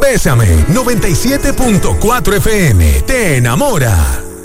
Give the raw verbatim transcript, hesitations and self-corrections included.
Bésame noventa y siete punto cuatro F M. Te enamora.